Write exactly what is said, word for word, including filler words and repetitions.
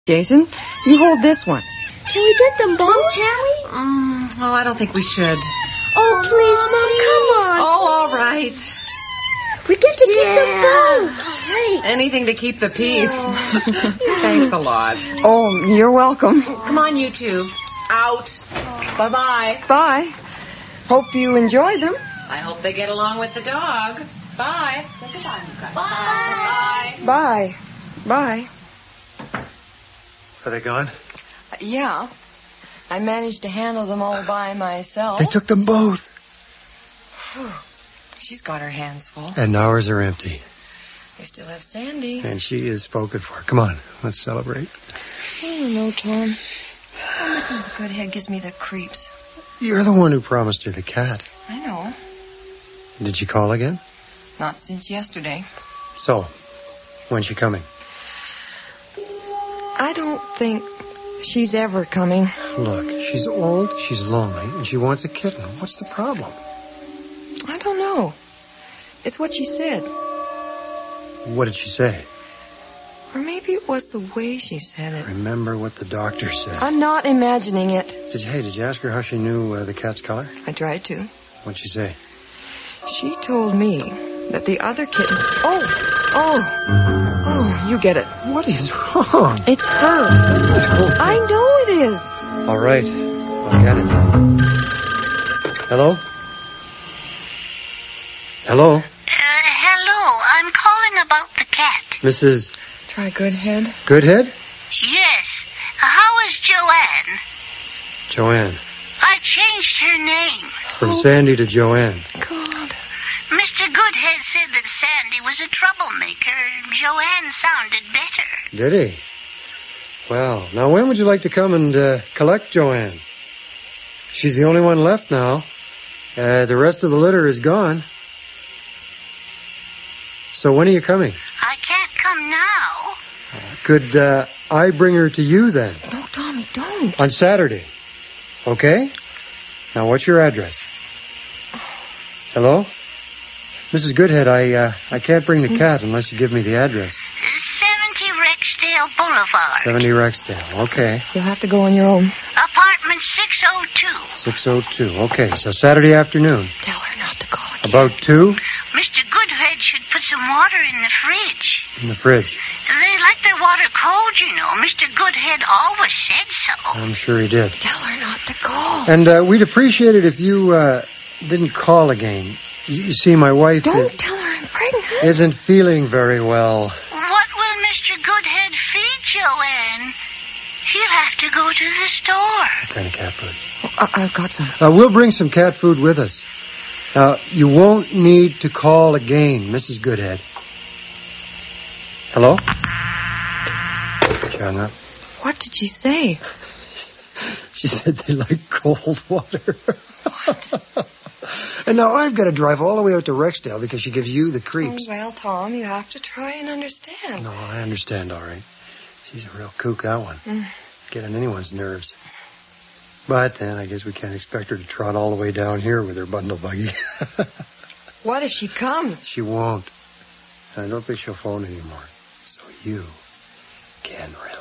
Jason, you hold this one. Can we get them both, can we? Mm, oh, I don't think we should. Oh, please, Mom, come on. Oh, all right. We get to yeah. keep them both. All right. Anything to keep the peace. Oh. Thanks a lot. Oh, you're welcome. Come on, you two. Out. Oh. Bye-bye. Bye. Hope you enjoy them. I hope they get along with the dog. Bye. Say goodbye, you guys. Bye. Bye. Bye. Bye. Are they gone? Uh, yeah. I managed to handle them all by myself. They took them both. She's got her hands full. And ours are empty. We still have Sandy. And she is spoken for. Come on, let's celebrate. I don't know, Tom. Oh, Missus Goodhead gives me the creeps. You're the one who promised her the cat. I know. Did she call again? Not since yesterday. So, when's she coming? I don't think she's ever coming. Look, she's old, she's lonely, and she wants a kitten. What's the problem? I don't know. It's what she said. What did she say? Or maybe it was the way she said it. Remember what the doctor said. I'm not imagining it. Did you, hey, did you ask her how she knew uh, the cat's color? I tried to. What'd she say? She told me that the other kittens... Oh! Oh! Oh, you get it. What is wrong? It's her. I know it is. All right. I'll get it. Hello? Hello? Uh, hello. I'm calling about the cat. Missus Try Goodhead. Goodhead? Yes. How is Joanne? Joanne. I changed her name. From Sandy to Joanne. God. Mister Goodhead said that Sandy was a troublemaker. Joanne sounded better. Did he? Well, now when would you like to come and uh, collect Joanne? She's the only one left now. Uh, the rest of the litter is gone. So when are you coming? I can't come now. Could uh, I bring her to you then? No, Tommy, don't. On Saturday. Okay? Now, what's your address? Hello? Missus Goodhead, I uh, I can't bring the cat unless you give me the address. seventy Rexdale Boulevard. seventy Rexdale. Okay. You'll have to go on your own. Apartment six oh two. six oh two. Okay, so Saturday afternoon. Tell her not to call again. About two? Mister Goodhead should put some water in the fridge. In the fridge. They like their water cold, you know. Mister Goodhead always said so. I'm sure he did. Tell her not to call. And uh, we'd appreciate it if you uh, didn't call again. You, you see, my wife Don't is, tell her I'm pregnant. isn't feeling very well. What will Mister Goodhead feed Joanne? He'll have to go to the store. What kind of cat food? Oh, I- I've got some. Uh, we'll bring some cat food with us. Now, you won't need to call again, Missus Goodhead. Hello? She hung up. What did she say? She said they like cold water. And now I've got to drive all the way out to Rexdale because she gives you the creeps. Oh, well, Tom, you have to try and understand. No, I understand, all right. She's a real kook, that one. Mm. Get on anyone's nerves. But then I guess we can't expect her to trot all the way down here with her bundle buggy. What if she comes? She won't. And I don't think she'll phone anymore. So you can relax.